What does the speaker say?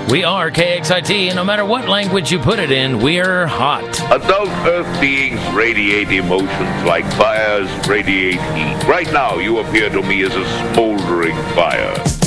We are KXIT, and no matter what language you put it in, we're hot. Adult Earth beings radiate emotions like fires radiate heat. Right now, you appear to me as a smoldering fire.